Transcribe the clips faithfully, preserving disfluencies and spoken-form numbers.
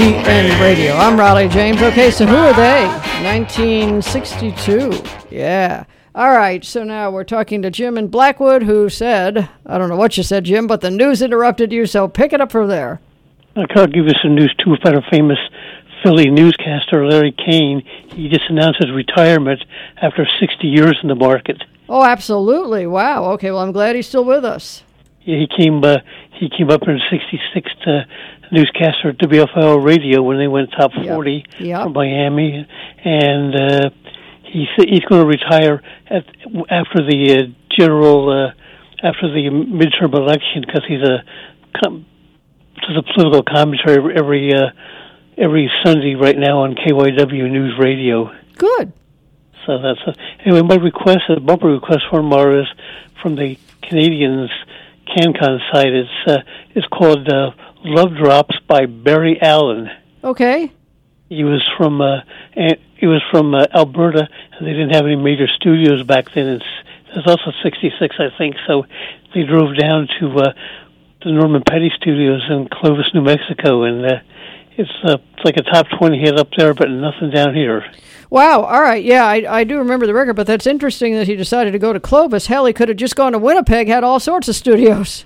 N Radio. I'm Raleigh James. Okay, so who are they? nineteen sixty-two. Yeah. All right, so now we're talking to Jim in Blackwood, who said, I don't know what you said, Jim, but the news interrupted you, so pick it up from there. I'll give you some news, too, about a famous Philly newscaster, Larry Kane. He just announced his retirement after sixty years in the market. Oh, absolutely. Wow. Okay, well, I'm glad he's still with us. Yeah, he came uh, he came up in sixty-six to newscaster at W F L Radio when they went top forty yep. Yep. from Miami, and uh, he's he's going to retire at, after the uh, general uh, after the midterm election because he's a com- does a political commentary every uh, every Sunday right now on K Y W News Radio. Good. So that's a, anyway. My request, a bumper request for tomorrow is from the Canadians CanCon site. It's uh, it's called uh, "Love Drops" by Barry Allen. Okay. He was from uh, he was from uh, Alberta, and they didn't have any major studios back then. It's it was also sixty-six, I think. So they drove down to uh, the Norman Petty Studios in Clovis, New Mexico, and uh, it's uh, it's like a top twenty hit up there, but nothing down here. Wow, all right, yeah, I, I do remember the record, but that's interesting that he decided to go to Clovis. Hell, he could have just gone to Winnipeg, had all sorts of studios.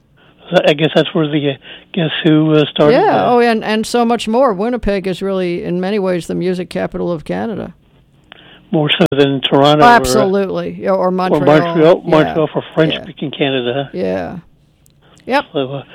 I guess that's where the uh, Guess Who uh, started. Yeah, uh, oh, and, and so much more. Winnipeg is really, in many ways, the music capital of Canada. More so than Toronto. Oh, absolutely, or, yeah, or Montreal. Or Montreal, yeah. Montreal for French-speaking yeah. Canada. Yeah. Yep. So, uh,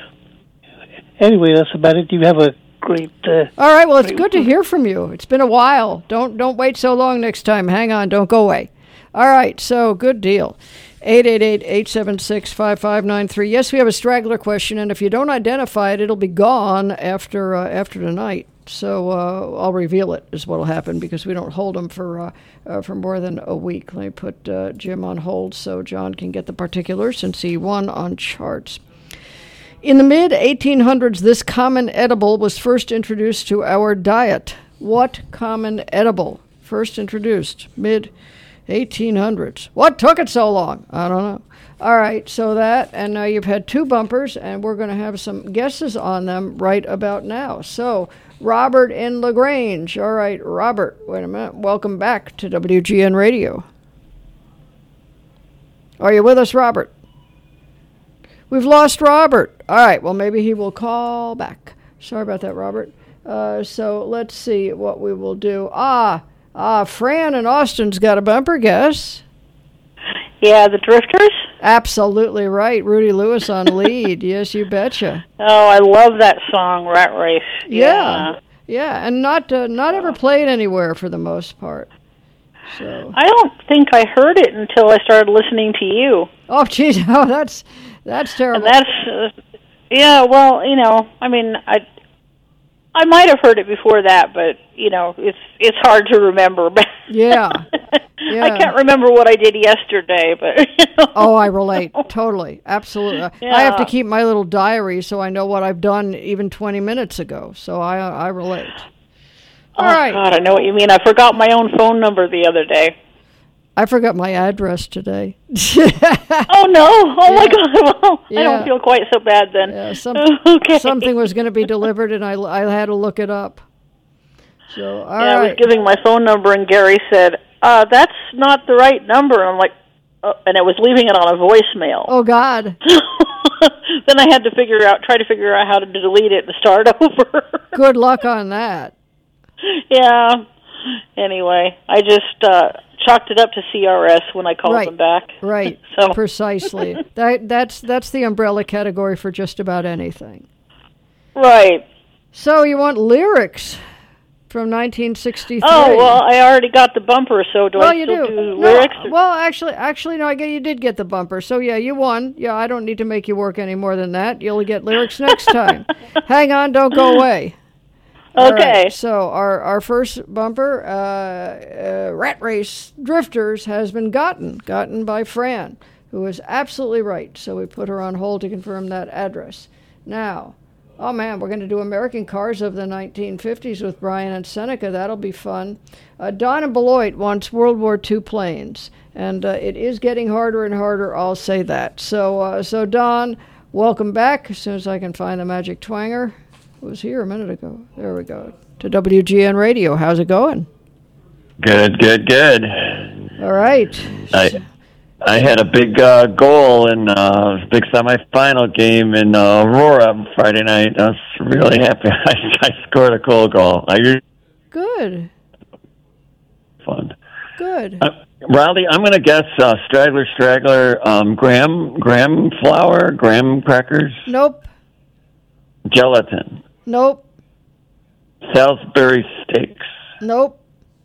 anyway, that's about it. Do you have a great... Uh, All right, well, it's good to hear from you. It's been a while. Don't don't wait so long next time. Hang on, don't go away. All right, so good deal. eight eight eight, eight seven six, five five nine three. Yes, we have a straggler question, and if you don't identify it, it'll be gone after uh, after tonight. So uh, I'll reveal it is what will happen because we don't hold them for uh, uh, for more than a week. Let me put uh, Jim on hold so John can get the particulars since he won on charts. In the mid eighteen hundreds, this common edible was first introduced to our diet. What common edible? First introduced mid eighteen hundreds. What took it so long? I don't know. All right, so that, and now you've had two bumpers, and we're going to have some guesses on them right about now. So, Robert in LaGrange. All right, Robert, wait a minute. Welcome back to W G N Radio. Are you with us, Robert? We've lost Robert. All right, well, maybe he will call back. Sorry about that, Robert. Uh, so let's see what we will do. Ah, ah, Fran in Austin's got a bumper guess. Yeah, the Drifters? Absolutely right. Rudy Lewis on lead. Yes, you betcha. Oh, I love that song, Rat Race. Yeah, yeah, yeah. And not uh, not ever played anywhere for the most part. So I don't think I heard it until I started listening to you. Oh, geez, oh, that's that's terrible. And that's uh, yeah. Well, you know, I mean, I I might have heard it before that, but you know, it's it's hard to remember. Yeah. Yeah. I can't remember what I did yesterday, but you know. Oh, I relate totally, absolutely. Yeah. I have to keep my little diary so I know what I've done even twenty minutes ago. So I I relate. Oh, All right. God, I know what you mean. I forgot my own phone number the other day. I forgot my address today. Oh, no. Oh, yeah. My God. Well, yeah. I don't feel quite so bad then. Yeah, some, okay. Something was going to be delivered, and I, I had to look it up. So, all yeah, right. I was giving my phone number, and Gary said, uh, that's not the right number. And I'm like, oh, and I was leaving it on a voicemail. Oh, God. Then I had to figure out, try to figure out how to delete it and start over. Good luck on that. Yeah. Anyway, I just uh, chalked it up to C R S when I called right. them back. Right. So. Precisely. that that's that's the umbrella category for just about anything. Right. So you want lyrics from nineteen sixty-three? Oh well, I already got the bumper. So do well, I you still do, do no, lyrics? Well, actually, actually, no. I get you did get the bumper. So yeah, you won. Yeah, I don't need to make you work any more than that. You'll get lyrics next time. Hang on, don't go away. Okay. Right, so our, our first bumper, uh, uh, Rat Race Drifters, has been gotten, gotten by Fran, who is absolutely right. So we put her on hold to confirm that address. Now, oh man, we're going to do American Cars of the nineteen fifties with Brian and Seneca. That'll be fun. Uh, Don and Beloit wants World War Two planes, and uh, it is getting harder and harder, I'll say that. So, uh, so Don, welcome back as soon as I can find the magic twanger. It was here a minute ago. There we go. To W G N Radio. How's it going? Good, good, good. All right. I I had a big uh, goal in uh, a big semifinal game in uh, Aurora Friday night. I was really happy. I, I scored a goal goal. I Good. Fun. Good. Uh, Raleigh, I'm going to guess uh, Straggler, Straggler, um, graham, graham flour, graham crackers. Nope. Gelatin. Nope. Salisbury steaks. Nope.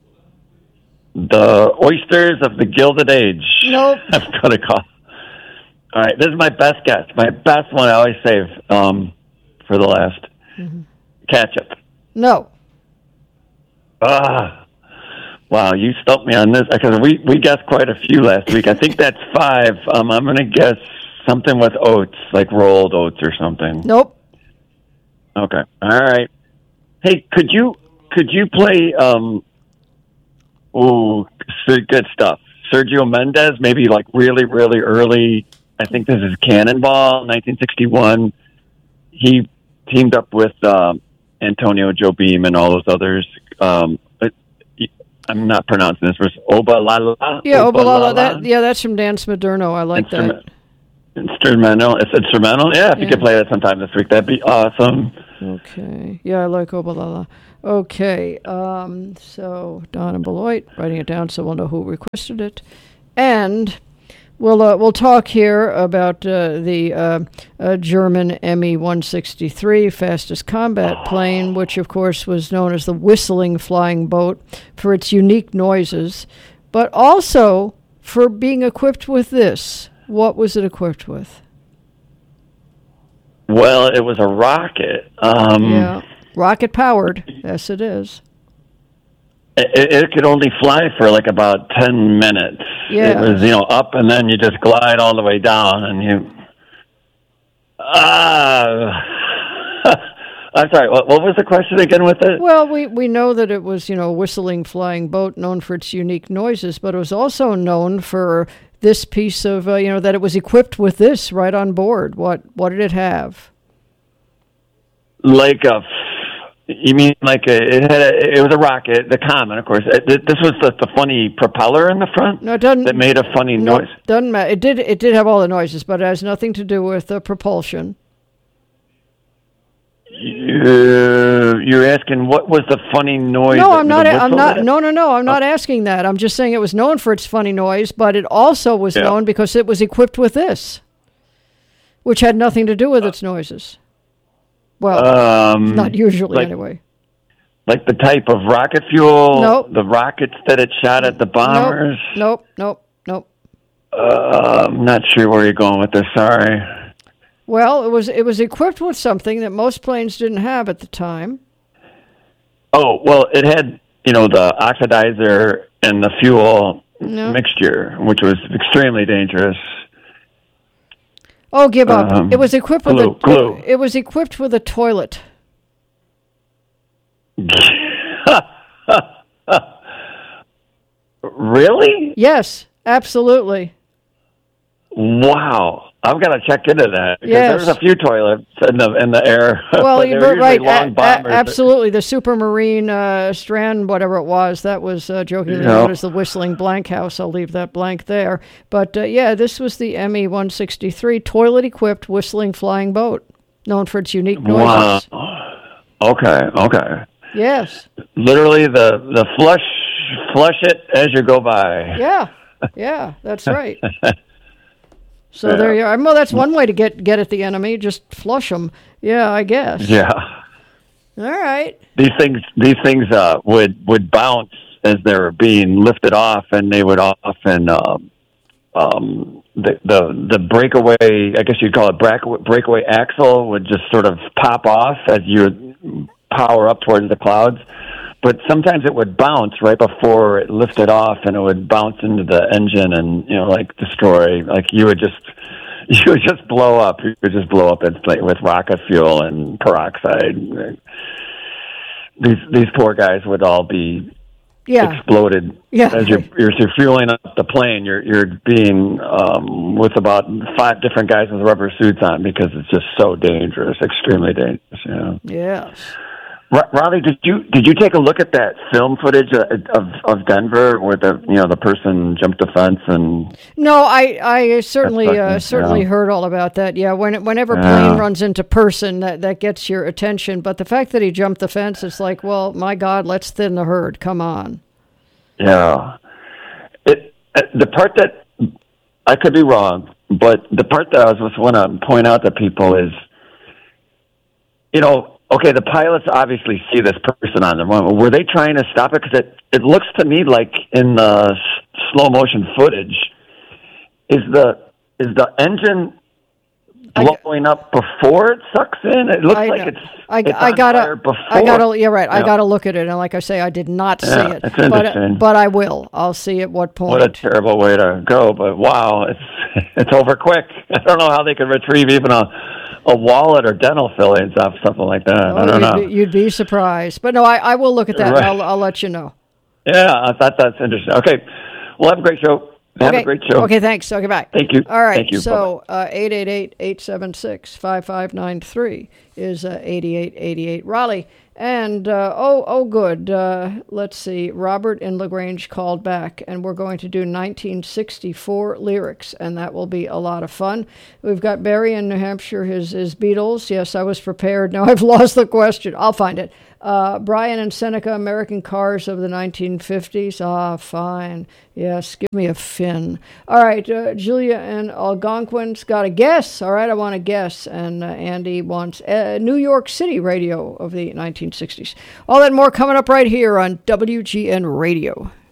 The oysters of the Gilded Age. Nope. I've got to call. All right, this is my best guess. My best one I always save um, for the last. Mm-hmm. Ketchup. No. Ah. Wow, you stumped me on this because we, we guessed quite a few last week. I think that's five. Um, I'm going to guess something with oats, like rolled oats or something. Nope. Okay. All right. Hey, could you could you play? Um, oh, good stuff. Sergio Mendes, maybe like really, really early. I think this is Cannonball, nineteen sixty-one. He teamed up with um, Antonio Jobim and all those others. Um, I'm not pronouncing this. Was Obalala? Yeah, Obalala. That yeah, that's from Dan Smaderno. I like Instrument, that. Instrumental. It's instrumental. Yeah, if yeah. you could play that sometime this week, that'd be awesome. Okay. Yeah, I like Obalala. Okay. Um, so Don and Beloit, writing it down so we'll know who requested it, and we'll uh, we'll talk here about uh, the uh, uh, German M E one sixty-three fastest combat plane, which of course was known as the whistling flying boat for its unique noises, but also for being equipped with this. What was it equipped with? Well, it was a rocket. Um, yeah, rocket powered. Yes, it is. It, it could only fly for like about ten minutes. Yeah. It was, you know, up and then you just glide all the way down and you... Ah... I'm sorry, what, what was the question again with it? Well, we, we know that it was, you know, a whistling flying boat known for its unique noises, but it was also known for this piece of, uh, you know, that it was equipped with this right on board. What what did it have? Like a... You mean like a, it had a, it was a rocket, the Comet, of course. It, this was the, the funny propeller in the front. No, it doesn't. That made a funny no, noise. Doesn't matter. It did. It did have all the noises, but it has nothing to do with uh, propulsion. You, you're asking what was the funny noise? No, I'm not. I'm not. No, no, no. I'm not oh. asking that. I'm just saying it was known for its funny noise, but it also was yeah. known because it was equipped with this, which had nothing to do with its noises. Well, um, not usually like, anyway. Like the type of rocket fuel? Nope. The rockets that it shot at the bombers? Nope, nope, nope. nope. Uh, I'm not sure where you're going with this, sorry. Well, it was it was equipped with something that most planes didn't have at the time. Oh, well, it had, you know, the oxidizer and the fuel no. mixture, which was extremely dangerous. Oh, give up! Um, it was equipped with glue, a glue. It, it was equipped with a toilet. Really? Yes, absolutely. Wow, I've got to check into that because yes. there's a few toilets in the in the air. Well, you're right. A- a- absolutely, the Supermarine uh, Strand, whatever it was, that was uh, jokingly known as the Whistling Blank House. I'll leave that blank there. But uh, yeah, this was the M E one sixty-three toilet-equipped whistling flying boat, known for its unique noises. Wow. Okay. Okay. Yes. Literally, the the flush flush it as you go by. Yeah. Yeah, that's right. So yeah. there you are. Well, that's one way to get, get at the enemy. Just flush them. Yeah, I guess. Yeah. All right. These things, these things uh, would would bounce as they were being lifted off, and they would often um, um, the the the breakaway. I guess you'd call it breakaway, breakaway axle would just sort of pop off as you power up towards the clouds. But sometimes it would bounce right before it lifted off, and it would bounce into the engine and, you know, like destroy. Like you would just, you would just blow up. You would just blow up with rocket fuel and peroxide. These these poor guys would all be yeah. exploded. Yeah. As you're, you're you're fueling up the plane, you're you're being um, with about five different guys with rubber suits on because it's just so dangerous, extremely dangerous. Yeah. Yes. R- Raleigh, did you did you take a look at that film footage of of Denver where the you know the person jumped the fence and? No, I I certainly That's uh, fucking- certainly yeah. heard all about that. Yeah, when whenever Yeah. plane runs into person, that that gets your attention. But the fact that he jumped the fence, it's like, well, my God, let's thin the herd. Come on. Yeah, it uh, the part that I could be wrong, but the part that I was just want to point out to people is, you know. Okay, the pilots obviously see this person on the run. Were they trying to stop it? Because it, it looks to me like in the s- slow motion footage, is the is the engine I- blowing up before it sucks in? It looks I like know. it's I, it's I on gotta, fire before. I gotta, you're right. I Yeah. gotta look at it, and like I say, I did not see Yeah, it, it's but interesting. but I will. I'll see at what point. What a terrible way to go! But wow, it's it's over quick. I don't know how they could retrieve even a a wallet or dental fillings off something like that. Oh, I don't you'd know. Be, you'd be surprised, but no, I, I will look at that. Right. And I'll I'll let you know. Yeah, I thought that's interesting. Okay, well, have a great show. Have okay. a great show. Okay, thanks. Okay, bye. Thank you. All right. Thank you. So uh, eight eight eight, eight seven six, five five nine three is uh, eighty-eight eighty-eight Raleigh. And, uh, oh, oh, good. Uh, let's see. Robert in LaGrange called back, and we're going to do nineteen sixty-four lyrics, and that will be a lot of fun. We've got Barry in New Hampshire, his, his Beatles. Yes, I was prepared. Now I've lost the question. I'll find it. Uh, Brian and Seneca, American cars of the nineteen fifties. Ah, fine. Yes, give me a fin. All right, uh, Julia and Algonquin's got a guess. All right, I want a guess. And uh, Andy wants uh, New York City radio of the nineteen sixties. All that and more coming up right here on W G N Radio.